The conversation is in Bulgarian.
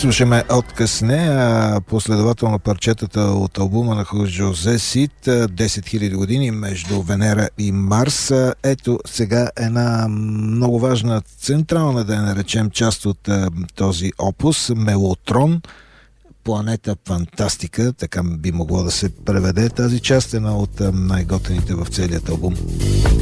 Слушаме отказ не, последователно парчетата от албума на Жозе Сид 10 000 години между Венера и Марс. Ето сега една много важна, централна, да я наречем, част от този опус, Мелотрон, планета фантастика, така би могло да се преведе тази част, една от най-готените в целият албум.